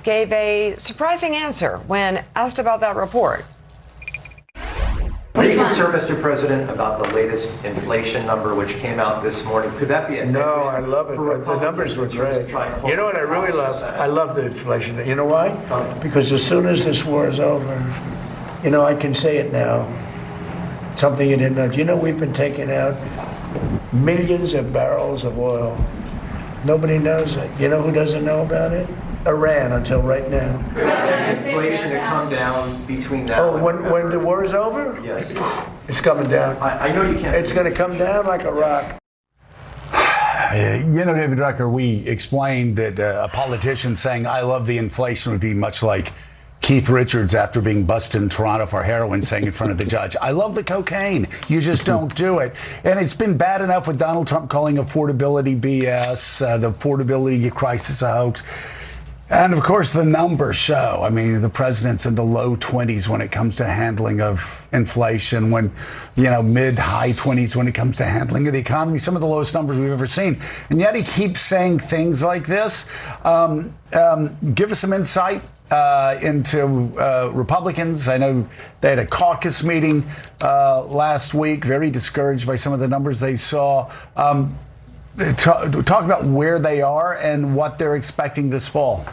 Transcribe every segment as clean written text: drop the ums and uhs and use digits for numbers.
gave a surprising answer when asked about that report. Are you concerned, Mr. President, about the latest inflation number which came out this morning? Could that be a No, I love it. The numbers were great. You know what I really love? I love the inflation. You know why? Because as soon as this war is over, I can say it now. Something you didn't know. Do you know we've been taking out millions of barrels of oil? Nobody knows it. You know who doesn't know about it? Iran, until right now. Inflation to come down between now and when the war is over? Yes. It's coming down. I know you can't. It's going to come down like a rock. David Drucker, we explained that a politician saying, I love the inflation would be much like Keith Richards after being busted in Toronto for heroin saying in front of the judge, I love the cocaine. You just don't do it. And it's been bad enough with Donald Trump calling affordability BS, the affordability crisis a hoax. And, of course, the numbers show. I mean, the president's in the low 20s when it comes to handling of inflation, when, mid-high 20s when it comes to handling of the economy, some of the lowest numbers we've ever seen. And yet he keeps saying things like this. Give us some insight into Republicans. I know they had a caucus meeting last week, very discouraged by some of the numbers they saw. Talk about where they are and what they're expecting this fall.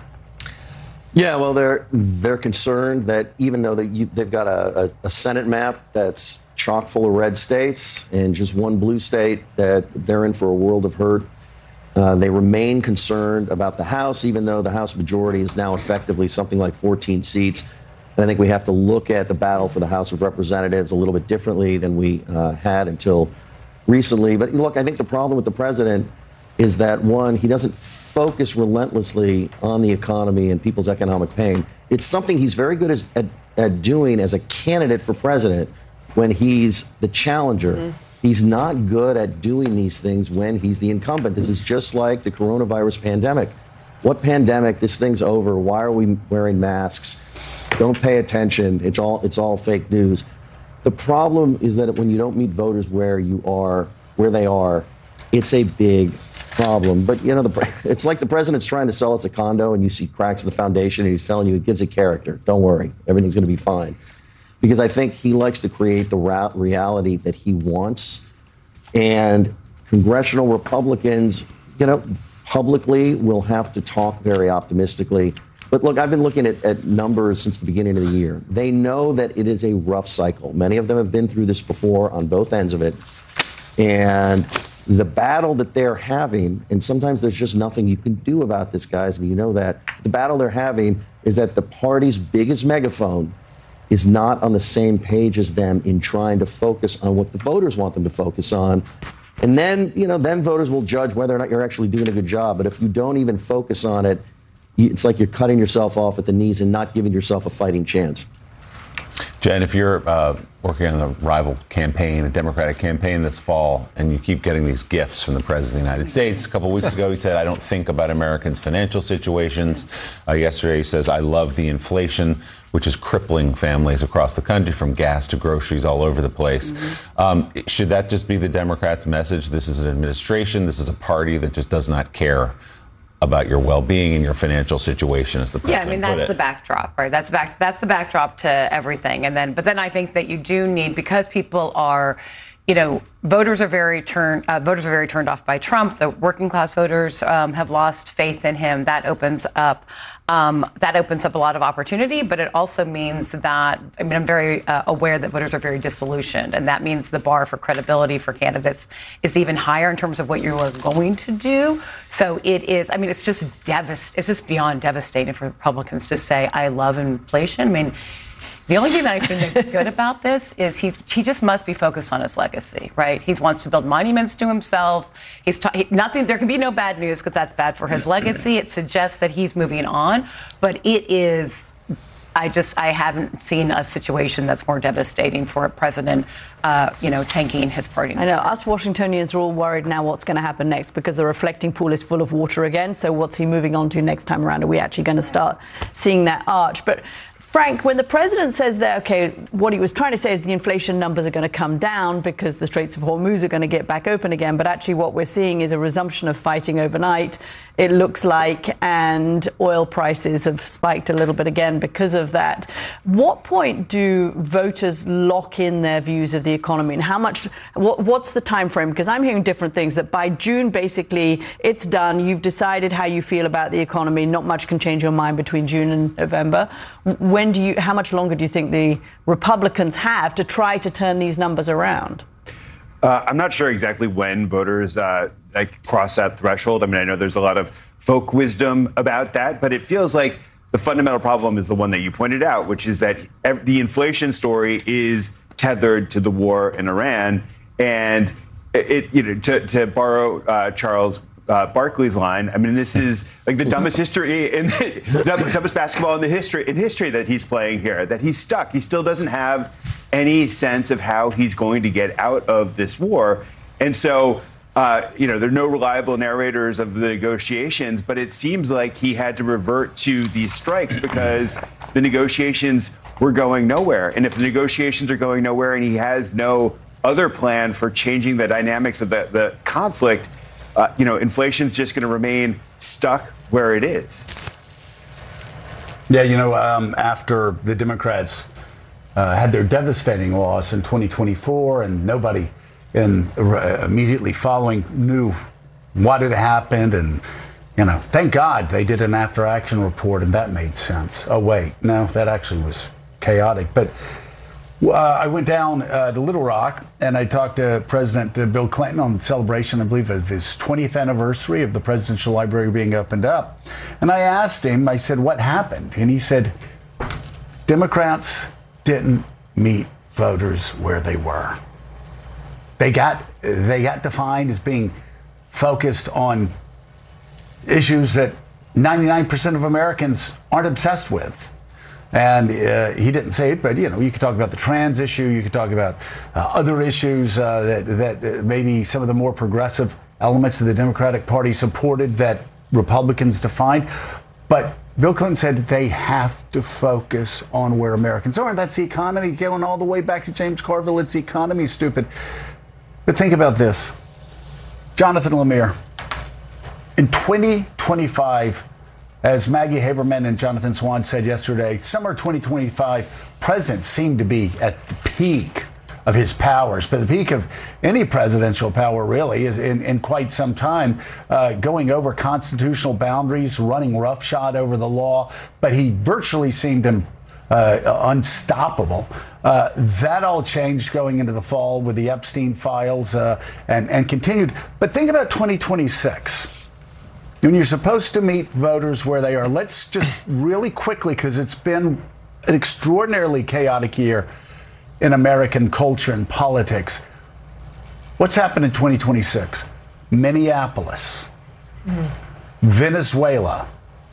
Yeah, well, they're concerned that even though they've got a Senate map that's chock full of red states and just one blue state, that they're in for a world of hurt. They remain concerned about the House, even though the House majority is now effectively something like 14 seats. And I think we have to look at the battle for the House of Representatives a little bit differently than we had until recently. But look, I think the problem with the president is that, one, he doesn't focus relentlessly on the economy and people's economic pain. It's something he's very good at doing as a candidate for president when he's the challenger. Mm-hmm. He's not good at doing these things when he's the incumbent. This is just like the coronavirus pandemic. What pandemic? This thing's over. Why are we wearing masks? Don't pay attention. It's all fake news. The problem is that when you don't meet voters where they are, it's a big problem. But, it's like the president's trying to sell us a condo and you see cracks in the foundation and he's telling you it gives it character. Don't worry. Everything's going to be fine. Because I think he likes to create the reality that he wants. And congressional Republicans, publicly will have to talk very optimistically. But look, I've been looking at numbers since the beginning of the year. They know that it is a rough cycle. Many of them have been through this before on both ends of it. And the battle that they're having, and sometimes there's just nothing you can do about this, guys, and you know that. The battle they're having is that the party's biggest megaphone is not on the same page as them in trying to focus on what the voters want them to focus on. And then, then voters will judge whether or not you're actually doing a good job. But if you don't even focus on it, it's like you're cutting yourself off at the knees and not giving yourself a fighting chance. Jen, if you're working on a rival campaign, a Democratic campaign this fall, and you keep getting these gifts from the President of the United States, a couple of weeks ago he said, I don't think about Americans' financial situations. Yesterday he says, I love the inflation, which is crippling families across the country, from gas to groceries all over the place. Mm-hmm. Should that just be the Democrats' message? This is an administration, this is a party that just does not care about your well-being and your financial situation, as the president put it. Yeah, I mean, that's the backdrop, right? That's the backdrop to everything. But then I think that you do need, because people are, voters are very turned off by Trump. The working class voters have lost faith in him. That opens up a lot of opportunity, but it also means that, I'm very aware that voters are very disillusioned, and that means the bar for credibility for candidates is even higher in terms of what you are going to do. So it is, it's just beyond devastating for Republicans to say, I love inflation. The only thing that I think that's good about this is he just must be focused on his legacy, right? He wants to build monuments to himself. There can be no bad news because that's bad for his legacy. It suggests that he's moving on, but it is. I haven't seen a situation that's more devastating for a president, tanking his party. I know us Washingtonians are all worried now what's going to happen next, because the reflecting pool is full of water again. So what's he moving on to next time around? Are we actually going to start seeing that arch? But Frank, when the president says that, okay, what he was trying to say is the inflation numbers are going to come down because the Straits of Hormuz are going to get back open again. But actually what we're seeing is a resumption of fighting overnight, it looks like, and oil prices have spiked a little bit again because of that. What point do voters lock in their views of the economy, and how much, what's the time frame? Because I'm hearing different things, that by June, basically, it's done. You've decided how you feel about the economy. Not much can change your mind between June and November. How much longer do you think the Republicans have to try to turn these numbers around? I'm not sure exactly when voters cross that threshold. I mean, I know there's a lot of folk wisdom about that, but it feels like the fundamental problem is the one that you pointed out, which is that the inflation story is tethered to the war in Iran. And to borrow Charles Barkley's line, I mean, this is like the dumbest dumbest basketball in history that he's playing here, that he's stuck. He still doesn't have any sense of how he's going to get out of this war. And so, there are no reliable narrators of the negotiations, but it seems like he had to revert to these strikes because the negotiations were going nowhere. And if the negotiations are going nowhere and he has no other plan for changing the dynamics of the conflict, inflation's just going to remain stuck where it is. Yeah, after the Democrats had their devastating loss in 2024 and nobody immediately following knew what had happened, and thank God they did an after-action report and that made sense. Oh, wait, no, that actually was chaotic. But I went down to Little Rock and I talked to President Bill Clinton on the celebration, I believe, of his 20th anniversary of the Presidential Library being opened up. And I asked him, I said, what happened? And he said, Democrats didn't meet voters where they were. They got defined as being focused on issues that 99% of Americans aren't obsessed with. And he didn't say it, but, you could talk about the trans issue. You could talk about other issues that maybe some of the more progressive elements of the Democratic Party supported that Republicans defined. But Bill Clinton said they have to focus on where Americans are. And that's the economy, going all the way back to James Carville. It's the economy, stupid. But think about this. Jonathan Lemire, in 2025, as Maggie Haberman and Jonathan Swan said yesterday, summer 2025, presidents seem to be at the peak of his powers, but the peak of any presidential power really is in quite some time, going over constitutional boundaries, running roughshod over the law, but he virtually seemed unstoppable. That all changed going into the fall with the Epstein files and continued. But think about 2026. When you're supposed to meet voters where they are, let's just really quickly, because it's been an extraordinarily chaotic year in American culture and politics. What's happened in 2026? Minneapolis, Venezuela,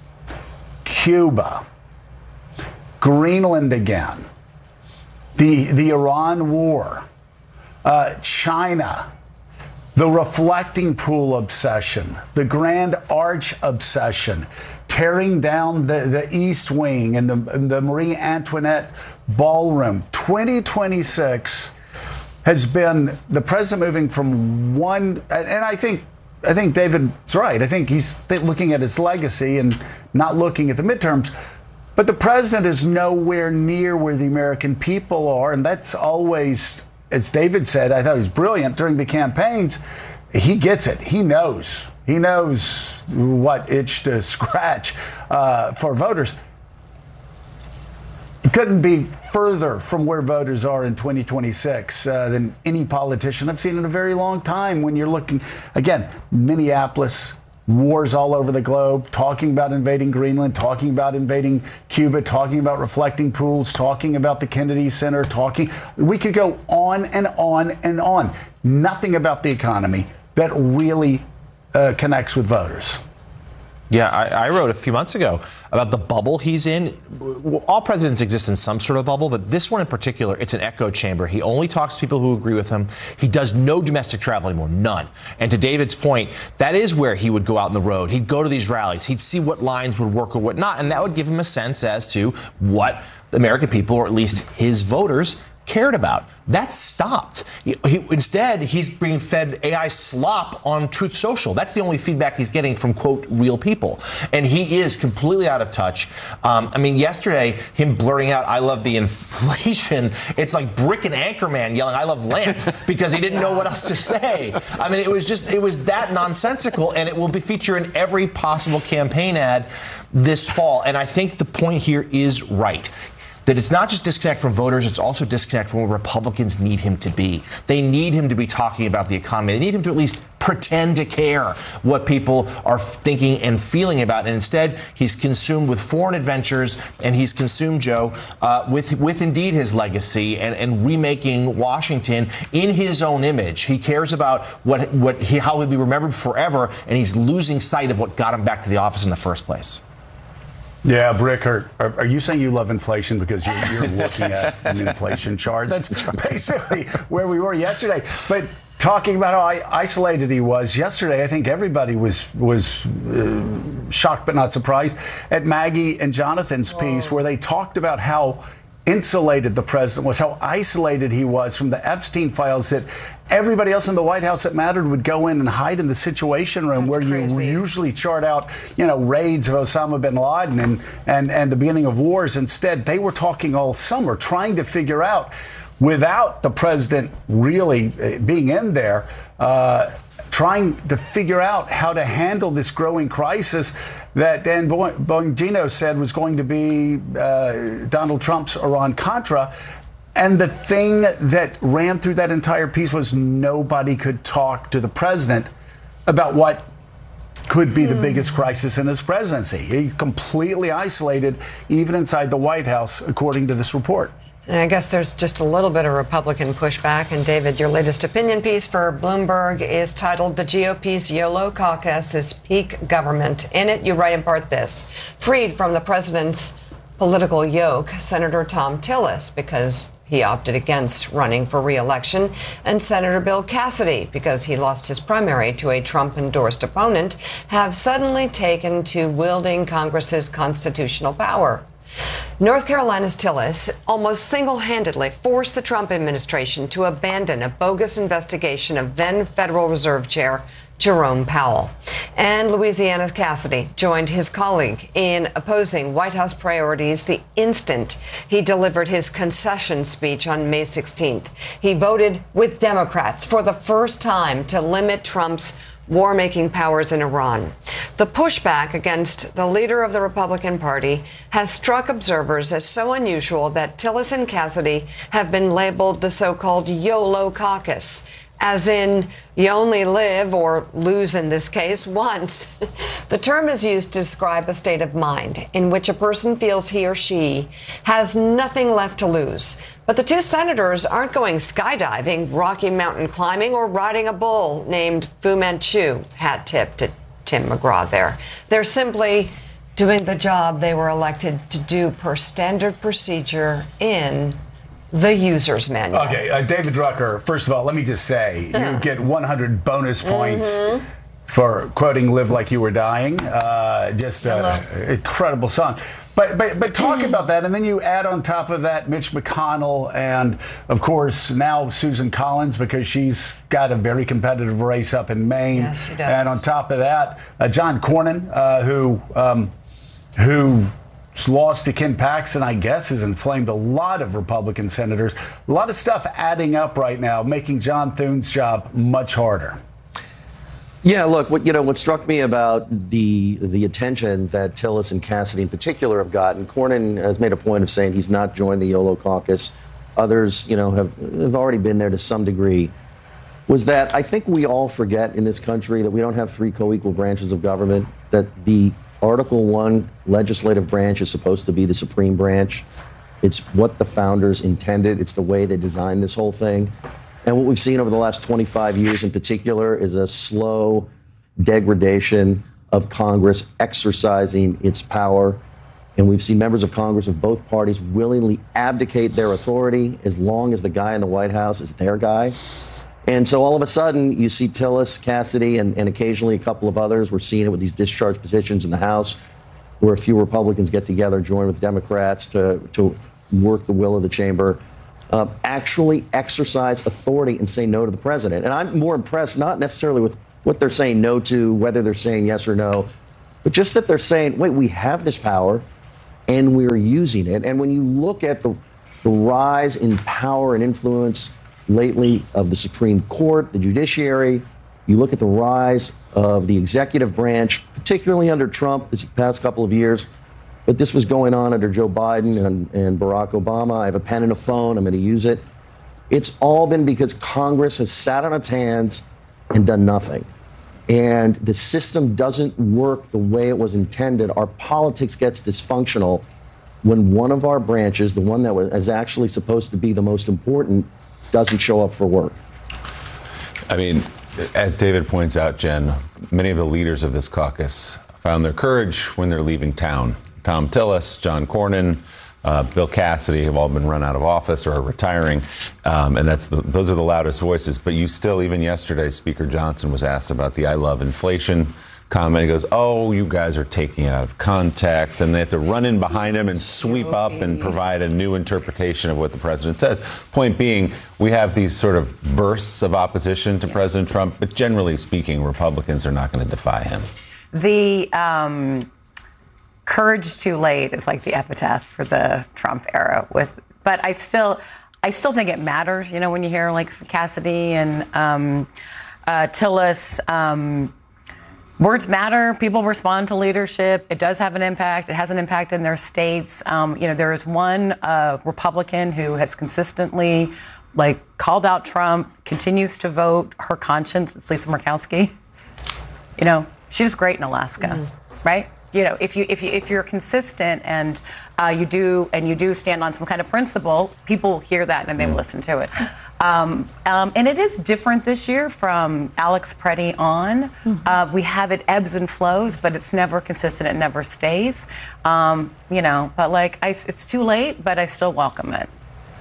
Cuba, Greenland again, the Iran war, China, the reflecting pool obsession, the Grand Arch obsession, tearing down the East Wing and the Marie Antoinette Ballroom. 2026 has been the president moving from one, and I think David's right. I think he's looking at his legacy and not looking at the midterms. But the president is nowhere near where the American people are, and that's always, as David said, I thought he was brilliant during the campaigns. He gets it. He knows. He knows what itch to scratch for voters. It couldn't be further from where voters are in 2026 than any politician I've seen in a very long time. When you're looking, again, Minneapolis, wars all over the globe, talking about invading Greenland, talking about invading Cuba, talking about reflecting pools, talking about the Kennedy Center, we could go on and on and on. Nothing about the economy that really connects with voters. Yeah, I wrote a few months ago about the bubble he's in. All presidents exist in some sort of bubble, but this one in particular, it's an echo chamber. He only talks to people who agree with him. He does no domestic travel anymore, none. And to David's point, that is where he would go out on the road. He'd go to these rallies. He'd see what lines would work or what not, and that would give him a sense as to what the American people, or at least his voters, cared about. That stopped. Instead, he's being fed AI slop on Truth Social. That's the only feedback he's getting from, quote, real people. And he is completely out of touch. I mean, yesterday, him blurting out, I love the inflation, it's like Brick and Anchorman yelling, I love lamp, because he didn't know what else to say. I mean, it was that nonsensical, and it will be featured in every possible campaign ad this fall. And I think the point here is right. That it's not just disconnect from voters, it's also disconnect from what Republicans need him to be. They need him to be talking about the economy. They need him to at least pretend to care what people are thinking and feeling about. And instead, he's consumed with foreign adventures, and he's consumed, Joe, with indeed his legacy and remaking Washington in his own image. He cares about how he'll be remembered forever, and he's losing sight of what got him back to the office in the first place. Yeah, Brick, are you saying you love inflation because you're looking at an inflation chart? That's basically where we were yesterday. But talking about how isolated he was yesterday, I think everybody was shocked but not surprised at Maggie and Jonathan's piece where they talked about how insulated the president was, how isolated he was from the Epstein files, that everybody else in the White House that mattered would go in and hide in the Situation Room. That's where crazy. You usually chart out, raids of Osama bin Laden and the beginning of wars. Instead, they were talking all summer, trying to figure out, without the president really being in there, trying to figure out how to handle this growing crisis that Dan Bongino said was going to be Donald Trump's Iran-Contra. And the thing that ran through that entire piece was nobody could talk to the president about what could be the biggest crisis in his presidency. He's completely isolated, even inside the White House, according to this report. And I guess there's just a little bit of Republican pushback. And David, your latest opinion piece for Bloomberg is titled "The GOP's YOLO Caucus is Peak Government." In it, you write in part this: freed from the president's political yoke, Senator Thom Tillis, because he opted against running for re-election, and Senator Bill Cassidy, because he lost his primary to a Trump-endorsed opponent, have suddenly taken to wielding Congress's constitutional power. North Carolina's Tillis almost single-handedly forced the Trump administration to abandon a bogus investigation of then Federal Reserve Chair Jerome Powell. And Louisiana's Cassidy joined his colleague in opposing White House priorities the instant he delivered his concession speech on May 16th. He voted with Democrats for the first time to limit Trump's war-making powers in Iran. The pushback against the leader of the Republican Party has struck observers as so unusual that Tillis and Cassidy have been labeled the so-called YOLO caucus, as in you only live, or lose in this case, once. The term is used to describe a state of mind in which a person feels he or she has nothing left to lose. But the two senators aren't going skydiving, Rocky Mountain climbing, or riding a bull named Fu Manchu. Hat tip to Tim McGraw there. They're simply doing the job they were elected to do per standard procedure in the user's manual. Okay, David Drucker, first of all, let me just say, you get 100 bonus points for quoting Live Like You Were Dying. Just an incredible song. But talk about that, and then you add on top of that Mitch McConnell and, of course, now Susan Collins, because she's got a very competitive race up in Maine. Yes, she does. And on top of that, John Cornyn, who lost to Ken Paxton, I guess, has inflamed a lot of Republican senators. A lot of stuff adding up right now, making John Thune's job much harder. Yeah, look, what struck me about the attention that Tillis and Cassidy in particular have gotten, Cornyn has made a point of saying he's not joined the YOLO caucus. Others, have already been there to some degree. Was that I think we all forget in this country that we don't have three co-equal branches of government, that the Article 1 legislative branch is supposed to be the supreme branch. It's what the founders intended. It's the way they designed this whole thing. And what we've seen over the last 25 years in particular is a slow degradation of Congress exercising its power. And we've seen members of Congress of both parties willingly abdicate their authority as long as the guy in the White House is their guy. And so all of a sudden, you see Tillis, Cassidy, and occasionally a couple of others. We're seeing it with these discharge positions in the House, where a few Republicans get together, join with Democrats to work the will of the chamber, actually exercise authority and say no to the president. And I'm more impressed not necessarily with what they're saying no to, whether they're saying yes or no, but just that they're saying, wait, we have this power and we're using it. And when you look at the rise in power and influence lately of the Supreme Court, the judiciary, you look at the rise of the executive branch, particularly under Trump this past couple of years, but this was going on under Joe Biden and Barack Obama. I have a pen and a phone. I'm going to use it. It's all been because Congress has sat on its hands and done nothing. And the system doesn't work the way it was intended. Our politics gets dysfunctional when one of our branches, the one that is actually supposed to be the most important, doesn't show up for work. I mean, as David points out, Jen, many of the leaders of this caucus found their courage when they're leaving town. Tom Tillis, John Cornyn, Bill Cassidy have all been run out of office or are retiring, and those are the loudest voices. But you still, even yesterday, Speaker Johnson was asked about the "I love inflation" comment. He goes, "Oh, you guys are taking it out of context," and they have to run in behind him and sweep up and provide a new interpretation of what the president says. Point being, we have these sort of bursts of opposition to President Trump, but generally speaking, Republicans are not going to defy him. The courage too late is like the epitaph for the Trump era. But I still think it matters. You know, when you hear like Cassidy and Tillis, words matter. People respond to leadership. It does have an impact. It has an impact in their states. There is one Republican who has consistently called out Trump, continues to vote her conscience. It's Lisa Murkowski. You know, she was great in Alaska, right? You know, if you're consistent and you do stand on some kind of principle, people hear that and they listen to it. And it is different this year from Alex Preddy on. We have it ebbs and flows, but it's never consistent. It never stays. But it's too late, but I still welcome it.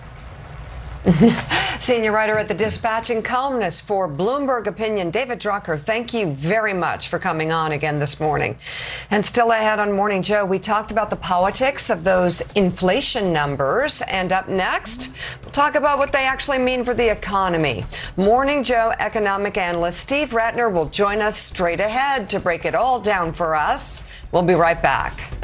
Senior writer at The Dispatch and columnist for Bloomberg Opinion, David Drucker, thank you very much for coming on again this morning. And still ahead on Morning Joe, we talked about the politics of those inflation numbers. And up next, we'll talk about what they actually mean for the economy. Morning Joe economic analyst Steve Ratner will join us straight ahead to break it all down for us. We'll be right back.